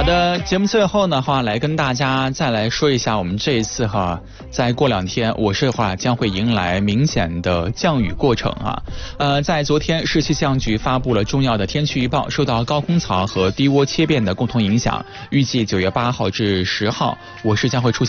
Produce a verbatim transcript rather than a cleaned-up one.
的，节目最后呢话来跟大家再来说一下，我们这一次哈，再过两天我市话将会迎来明显的降雨过程啊。呃，在昨天市气象局发布了重要的天气预报，受到高空槽和低涡切变的共同影响，预计九月八号至十号我市将会出现